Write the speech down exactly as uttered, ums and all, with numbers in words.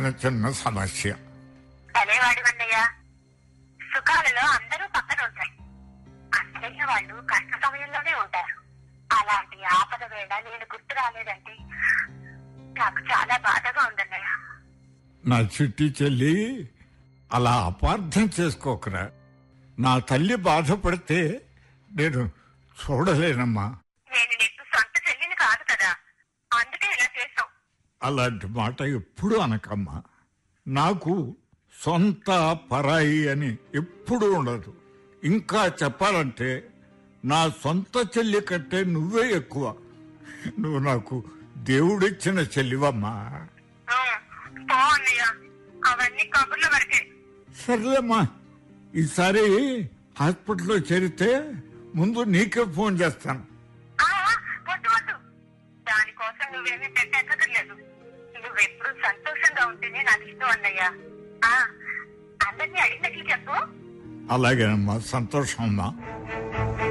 వచ్చిన చిన్న సమస్య. అనేవాడివన్నయ్య, సుఖాలలో అందరూ పక్కన ఉంటాయి, అసలైన వాళ్ళు కష్ట సమయంలోనే ఉంటారు. అలాంటి ఆపద వేళ నేను గుర్తు రాలేదంటే నాకు చాలా బాధగా ఉందన్నయ్య. నా చిట్టి చెల్లి, అలా అపార్థం చేసుకోకరా. నా తల్లి బాధపడితే నేను చూడలేనమ్మా. నేను నీకు సొంత చెల్లిని కాదు కదా, అందుకే ఇలా చేసావు. అలాంటి మాట ఎప్పుడు అనకమ్మా. నాకు సొంత పరాయి అని ఎప్పుడు ఉండదు. ఇంకా చెప్పాలంటే నా సొంత చెల్లి కంటే నువ్వే ఎక్కువ. నువ్వు నాకు దేవుడిచ్చిన చెల్లివమ్మా. పో అన్నయ్య, అవన్నీ కబుర్ల వరకే. సర్లేమ్మా, ఈసారి హాస్పిటల్లో చేరితే ముందు నీకే ఫోన్ చేస్తాను. వద్దు వద్దు, దానికోసం నువ్వేమీ పెట్టక్కర్లేదు. నువ్వెప్పుడు సంతోషంగా ఉంటేనే నాకు ఇష్టం అన్నయ్య. అందరినీ అడిగినట్లు చెప్పు. అలాగేనమ్మా, సంతోషం అమ్మా.